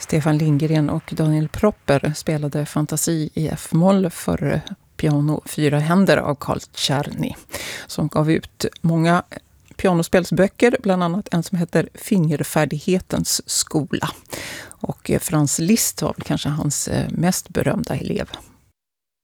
Stefan Lindgren och Daniel Propper spelade Fantasi i F-moll för piano 4 händer av Carl Czerny, som gav ut många pianospelsböcker, bland annat en som heter Fingerfärdighetens skola. Och Frans Liszt var väl kanske hans mest berömda elev.